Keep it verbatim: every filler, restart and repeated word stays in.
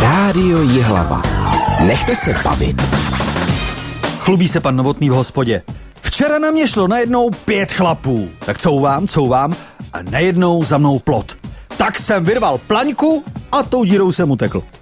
Rádio Jihlava. Nechte se bavit. Chlubí se pan Novotný v hospodě. Včera na mě šlo najednou pět chlapů. Tak couvám, couvám a najednou za mnou plot. Tak jsem vyrval plaňku a tou dírou jsem utekl.